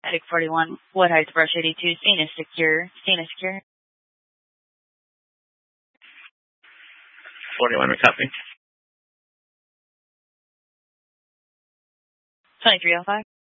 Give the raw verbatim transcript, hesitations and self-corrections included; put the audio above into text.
Attic forty-one, Wood Heights, Brush eighty-two, scene is secure. Scene is secure. forty-one, copy. twenty-three oh five.